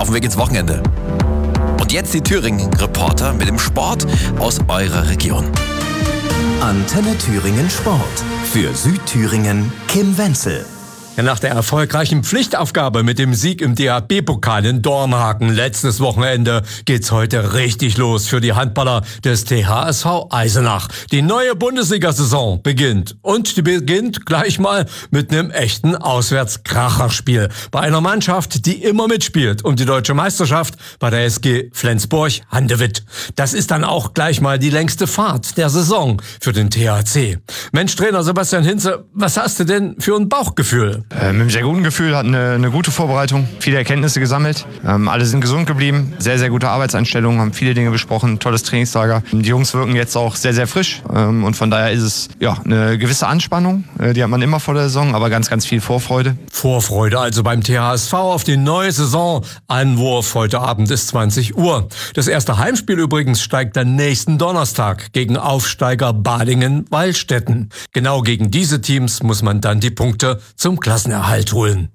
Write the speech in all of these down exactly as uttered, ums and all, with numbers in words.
dem Weg ins Wochenende. Und jetzt die Thüringen-Reporter mit dem Sport aus eurer Region. Antenne Thüringen Sport. Für Südthüringen Kim Wenzel. Nach der erfolgreichen Pflichtaufgabe mit dem Sieg im D H B-Pokal in Dormagen letztes Wochenende geht's heute richtig los für die Handballer des T H S V Eisenach. Die neue Bundesliga-Saison beginnt und die beginnt gleich mal mit einem echten Auswärtskracherspiel bei einer Mannschaft, die immer mitspielt um die deutsche Meisterschaft bei der S G Flensburg-Handewitt. Das ist dann auch gleich mal die längste Fahrt der Saison für den T H C. Mensch, Trainer Sebastian Hinze, was hast du denn für ein Bauchgefühl? Äh, mit einem sehr guten Gefühl, hatten eine, eine gute Vorbereitung, viele Erkenntnisse gesammelt. Ähm, alle sind gesund geblieben, sehr, sehr gute Arbeitseinstellungen, haben viele Dinge besprochen, tolles Trainingslager. Die Jungs wirken jetzt auch sehr, sehr frisch ähm, und von daher ist es ja eine gewisse Anspannung, äh, die hat man immer vor der Saison, aber ganz, ganz viel Vorfreude. Vorfreude also beim T H S V auf die neue Saison. Anwurf heute Abend ist zwanzig Uhr. Das erste Heimspiel übrigens steigt dann nächsten Donnerstag gegen Aufsteiger Balingen-Wallstätten. Genau gegen diese Teams muss man dann die Punkte zum Klassenerhalt holen.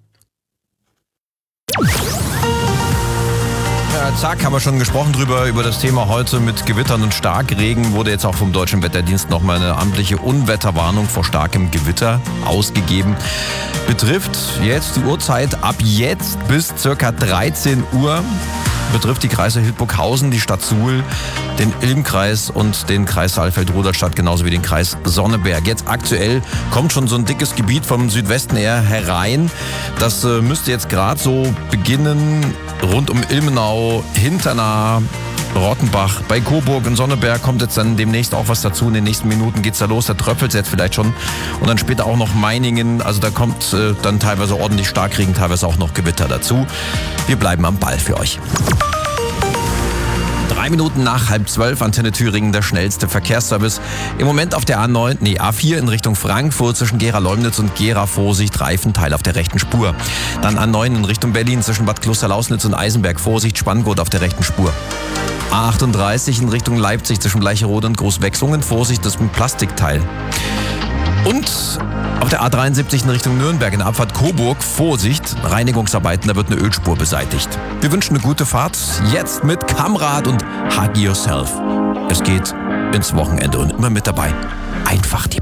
Ja, zack, haben wir schon gesprochen drüber, über das Thema heute mit Gewittern und Starkregen. Wurde jetzt auch vom Deutschen Wetterdienst nochmal eine amtliche Unwetterwarnung vor starkem Gewitter ausgegeben. Betrifft jetzt die Uhrzeit ab jetzt bis circa dreizehn Uhr. Betrifft die Kreise Hildburghausen, die Stadt Suhl, den Ilmkreis und den Kreis Saalfeld-Rudolstadt, genauso wie den Kreis Sonneberg. Jetzt aktuell kommt schon so ein dickes Gebiet vom Südwesten eher herein. Das äh, müsste jetzt gerade so beginnen, rund um Ilmenau, Hinternah, Rottenbach. Bei Coburg und Sonneberg kommt jetzt dann demnächst auch was dazu. In den nächsten Minuten geht's da los, da tröpfelt es jetzt vielleicht schon. Und dann später auch noch Meiningen. Also da kommt äh, dann teilweise ordentlich Starkregen, teilweise auch noch Gewitter dazu. Wir bleiben am Ball für euch. Drei Minuten nach halb zwölf, Antenne Thüringen, der schnellste Verkehrsservice. Im Moment auf der A neun, nee, A vier in Richtung Frankfurt zwischen Gera-Leumnitz und Gera, Vorsicht, Reifenteil auf der rechten Spur. Dann A neun in Richtung Berlin zwischen Bad Klosterlausnitz und Eisenberg, Vorsicht, Spanngurt auf der rechten Spur. A achtunddreißig in Richtung Leipzig zwischen Bleicherode und Großwechslungen, Vorsicht, das ist ein Plastikteil. Und auf der A dreiundsiebzig in Richtung Nürnberg in der Abfahrt Coburg, Vorsicht, Reinigungsarbeiten, da wird eine Ölspur beseitigt. Wir wünschen eine gute Fahrt, jetzt mit Kamrad und Hug Yourself. Es geht ins Wochenende und immer mit dabei. Einfach die